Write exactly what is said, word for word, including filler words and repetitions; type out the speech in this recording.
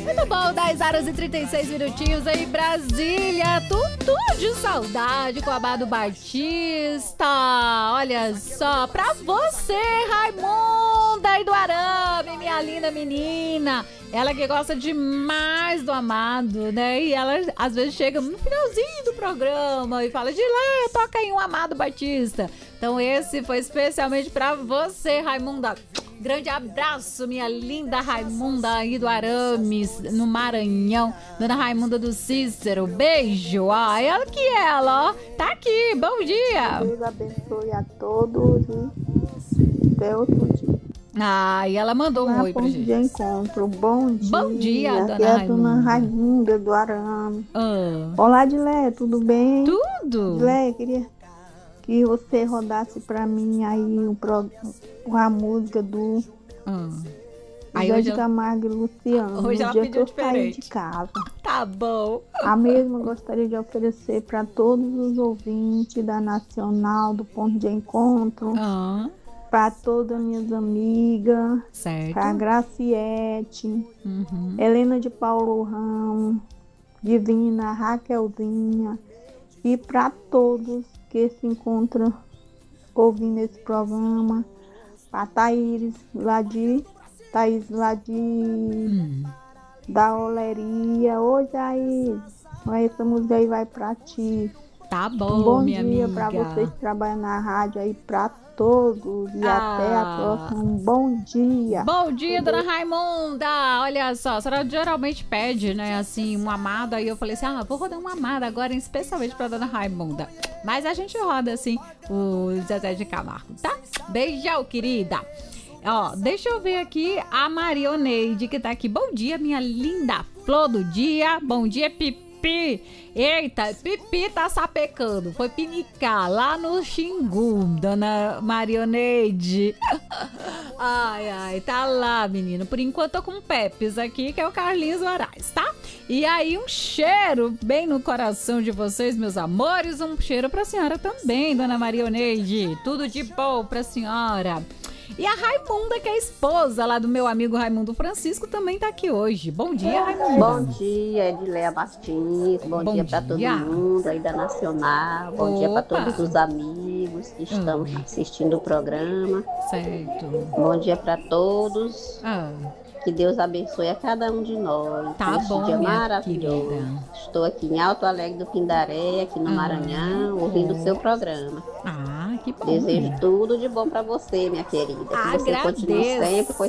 Muito bom, dez horas e trinta e seis minutinhos em Brasília. Tudo de saudade com o Amado Batista. Olha só, pra você, Raimunda aí do Arame, minha linda menina. Ela que gosta demais do Amado, né? E ela às vezes chega no finalzinho do programa e fala: Gilé, toca aí um Amado Batista. Então esse foi especialmente pra você, Raimunda. Grande abraço, minha linda Raimunda aí do Arames, no Maranhão. Dona Raimunda do Cícero, beijo. Ah, ela que é ela, ó, tá aqui, bom dia. Deus abençoe a todos e até outro dia. Ah, e ela mandou um oi pra gente. De encontro, bom dia. Bom dia, dona aqui é a Raimunda. dona Raimunda do Arame. Ah. Olá, Dilé, tudo bem? Tudo. Dilé, queria que você rodasse pra mim aí um pro, uma música do Ah. Zé de Camargo e Luciano. Hoje ela dia pediu que eu saí diferente. de casa. Tá bom. A mesma gostaria de oferecer para todos os ouvintes da Nacional, do Ponto de Encontro. Ah. Para todas as minhas amigas. Certo. Para Graciete. Uhum. Helena de Paulo Ramos. Divina, Raquelzinha. E para todos que se encontram ouvindo esse programa. Para Thaís, lá de... Thaís, lá de... Hum. Da Oleria. Ô, Jair, essa música aí vai pra ti. Tá bom, um bom minha dia amiga. pra vocês que trabalham na rádio aí, pra todos. E Ah. até a próxima. Um bom dia. Bom dia, dona Raimunda. Olha só, a senhora geralmente pede, né, assim, um amado. Aí eu falei assim, ah, vou rodar um amado agora, especialmente pra dona Raimunda. Mas a gente roda, assim, o Zezé de Camargo, tá? Beijão, querida. Ó, deixa eu ver aqui a Marioneide que tá aqui. Bom dia, minha linda flor do dia. Bom dia, Pipi. Eita, Pipi tá sapecando. Foi pinicar lá no Xingu, dona Marioneide. Ai, ai, tá lá, menina. Por enquanto tô com o Pepes aqui, que é o Carlinhos Moraes, tá? E aí, um cheiro bem no coração de vocês, meus amores. Um cheiro pra senhora também, dona Marioneide. Tudo de bom pra senhora. E a Raimunda, que é a esposa lá do meu amigo Raimundo Francisco, também tá aqui hoje. Bom dia, Raimunda. Bom dia, Edileia Martins. Bom, Bom dia para todo mundo aí da Nacional. Bom Opa. dia para todos os amigos que estão hum. assistindo o programa. Certo. Bom dia para todos. Ah. Que Deus abençoe a cada um de nós. Tá neste bom, dia minha maravilhoso. Querida. Estou aqui em Alto Alegre do Pindaré, aqui no ah. Maranhão, ouvindo o seu programa. Ah, que bom. Desejo tudo de bom para você, minha querida. Que Agradeço. você continue sempre com